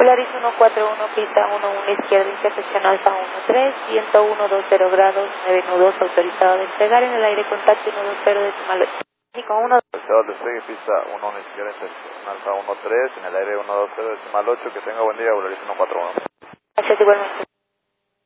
Polaris 141, pista 11 izquierda, intersección Alfa 13, viento 120 grados, 9 nudos, autorizado a despegar en el aire, contacto 120 decimal 8. Y con 1. Autorizado despegue, pista 11 izquierda, intersección Alfa 13, en el aire 120 decimal 8, que tenga buen día, Polaris 141. Gracias igualmente.